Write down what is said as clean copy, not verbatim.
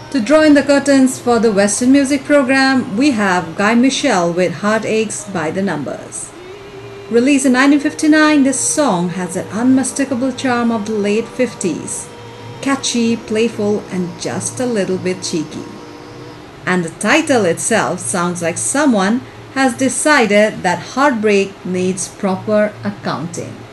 To draw in the curtains for the Western music program, we have Guy Mitchell with Heartaches by the Numbers. Released in 1959, this song has that unmistakable charm of the late 50s. Catchy, playful, and just a little bit cheeky. And the title itself sounds like someone has decided that heartbreak needs proper accounting.